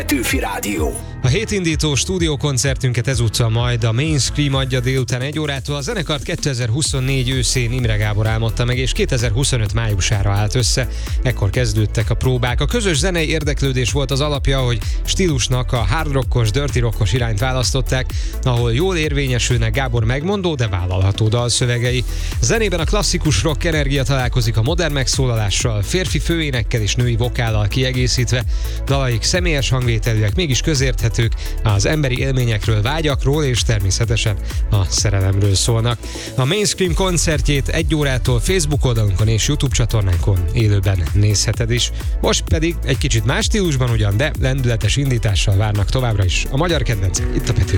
Petőfi Rádió. A hétindító stúdiókoncertünket ezúttal majd a Mainstream adja délután 1 órától. A zenekart 2024 őszén Imre Gábor álmodta meg, és 2025 májusára állt össze. Ekkor kezdődtek a próbák. A közös zenei érdeklődés volt az alapja, hogy stílusnak a hard rockos, dirty rockos irányt választották, ahol jól érvényesülnek Gábor megmondó, de vállalható dalszövegei. Zenében a klasszikus rock energia találkozik a modern megszólalással, férfi főénekkel és női vokállal kiegészítve. Dalaik személyes hangvételűek, mégis közérthetők, az emberi élményekről, vágyakról és természetesen a szerelemről szólnak. A Mainstream koncertjét 1 órától Facebook oldalunkon és YouTube csatornánkon élőben nézheted is. Most pedig egy kicsit más stílusban ugyan, de lendületes indítással várnak továbbra is a magyar kedvencek itt a Petőfi